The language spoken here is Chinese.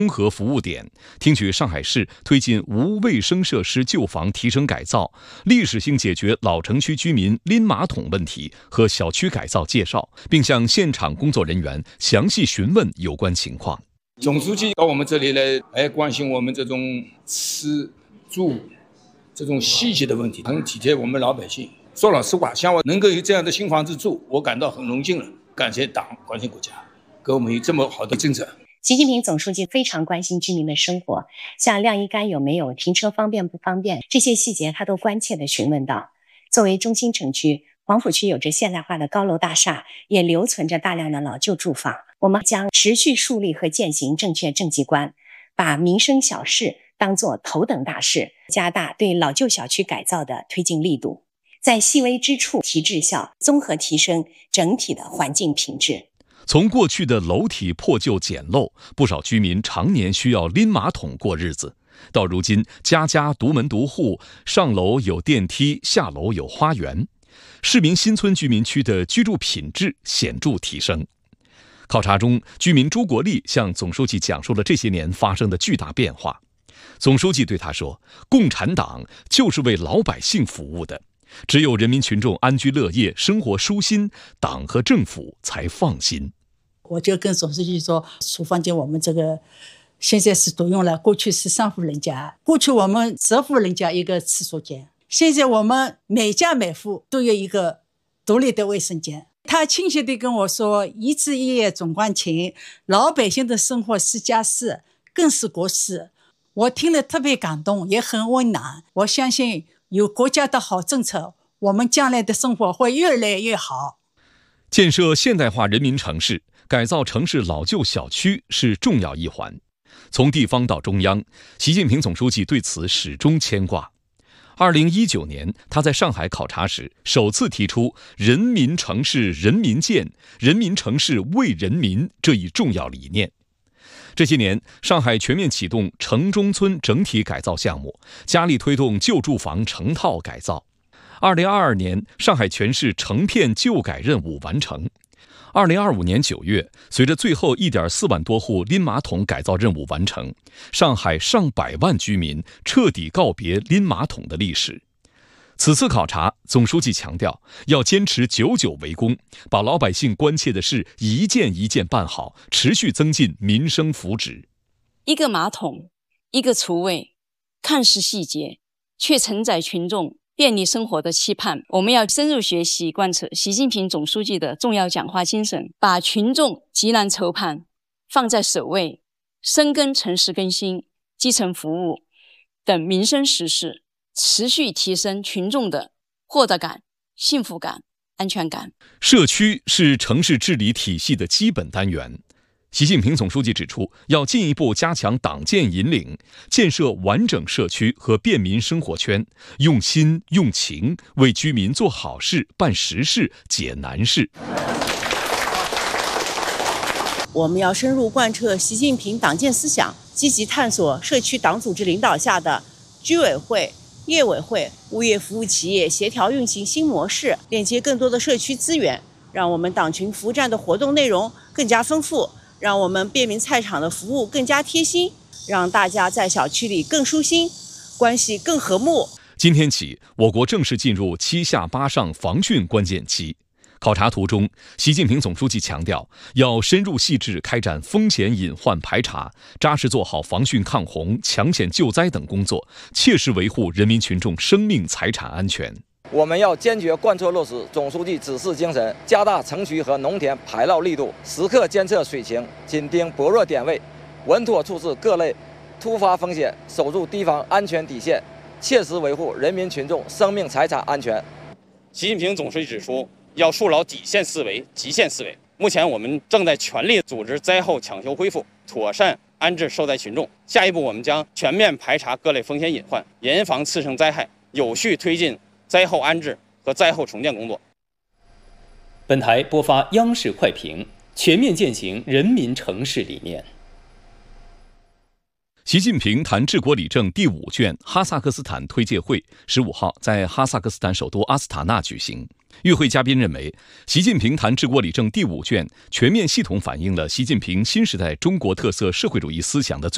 综合服务点，听取上海市推进无卫生设施旧房提升改造、历史性解决老城区居民拎马桶问题和小区改造介绍，并向现场工作人员详细询问有关情况。 总书记到我们这里来，关心我们这种吃住这种细节的问题，很体贴我们老百姓。说老实话，像我能够有这样的新房子住，我感到很荣幸了。感谢党，感谢国家，给我们有这么好的政策。 习近平总书记非常关心居民的生活，像晾衣杆有没有、停车方便不方便，这些细节他都关切地询问到。作为中心城区，黄浦区有着现代化的高楼大厦，也留存着大量的老旧住房。我们将持续树立和践行正确政绩观，把民生小事当作头等大事，加大对老旧小区改造的推进力度，在细微之处提质效，综合提升整体的环境品质。 从过去的楼体破旧简陋，不少居民常年需要拎马桶过日子，到如今家家独门独户，上楼有电梯，下楼有花园，市民新村居民区的居住品质显著提升。考察中，居民朱国立向总书记讲述了这些年发生的巨大变化。总书记对他说：“共产党就是为老百姓服务的。只有人民群众安居乐业、生活舒心，党和政府才放心。” 我就跟总书记说，厨房间我们这个现在是独用了，过去是3户人家，过去我们10户人家一个厕所间，现在我们每家每户都有一个独立的卫生间。他清晰地跟我说，一枝一叶总关情，老百姓的生活是家事，更是国事。我听了特别感动，也很温暖。我相信有国家的好政策，我们将来的生活会越来越好。 建设现代化人民城市，改造城市老旧小区是重要一环。从地方到中央，习近平总书记对此始终牵挂。2019年，他在上海考察时，首次提出“人民城市人民建，人民城市为人民”这一重要理念。这些年，上海全面启动城中村整体改造项目，加力推动旧住房成套改造。2022年，上海全市成片旧改任务完成。2025年9月，随着最后1.4万多户拎马桶改造任务完成，上海上百万居民彻底告别拎马桶的历史。此次考察，总书记强调，要坚持久为功，把老百姓关切的事一件一件办好，持续增进民生福祉。 一个马桶，一个厨卫，看似细节，却承载群众便利生活的期盼。我们要深入学习贯彻习近平总书记的重要讲话精神，把群众急难愁盼放在首位，深耕城市更新、基层服务等民生实事，持续提升群众的获得感、幸福感、安全感。 社区是城市治理体系的基本单元。习近平总书记指出，要进一步加强党建引领，建设完整社区和便民生活圈，用心用情为居民做好事、办实事、解难事。 我们要深入贯彻习近平党建思想，积极探索社区党组织领导下的居委会、业委会、物业服务企业协调运行新模式，链接更多的社区资源，让我们党群服务站的活动内容更加丰富，让我们便民菜场的服务更加贴心，让大家在小区里更舒心，关系更和睦。 今天起，我国正式进入7下8上防汛关键期。考察图中，习近平总书记强调，要深入细致开展风险隐患排查，扎实做好防汛抗洪、抢险救灾等工作，切实维护人民群众生命财产安全。 我们要坚决贯彻落实总书记指示精神，加大城区和农田排涝力度，时刻监测水情，紧盯薄弱点位，稳妥处置各类突发风险，守住地方安全底线，切实维护人民群众生命财产安全。 习近平总书记指出，要树牢底线思维、极限思维。目前我们正在全力组织灾后抢修恢复，妥善安置受灾群众。下一步，我们将全面排查各类风险隐患，严防次生灾害，有序推进灾后安置和灾后重建工作。 本台播发央视快评：全面践行人民城市理念。 习近平谈治国理政第5卷哈萨克斯坦推介会15号在哈萨克斯坦首都阿斯塔纳举行。与会嘉宾认为，习近平谈治国理政第5卷全面系统反映了习近平新时代中国特色社会主义思想的最